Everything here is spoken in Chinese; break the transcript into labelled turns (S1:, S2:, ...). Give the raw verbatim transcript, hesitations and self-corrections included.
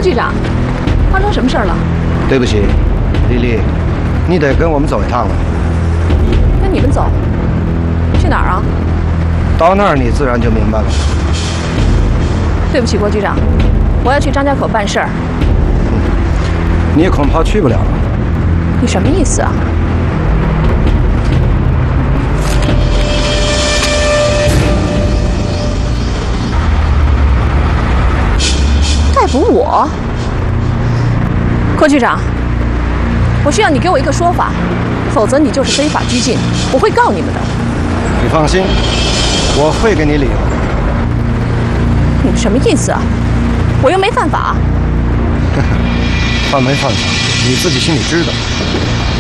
S1: 郭局长，发生什么事儿了？
S2: 对不起，丽丽，你得跟我们走一趟了。
S1: 跟你们走？去哪儿啊？
S2: 到那儿你自然就明白了。
S1: 对不起，郭局长，我要去张家口办事儿。
S2: 你恐怕去不了了。
S1: 你什么意思啊？逮捕我？郭局长，我需要你给我一个说法，否则你就是非法拘禁，我会告你们的。
S2: 你放心，我会给你理由。
S1: 你们什么意思啊？我又没犯法。
S2: 犯没犯法，你自己心里知道。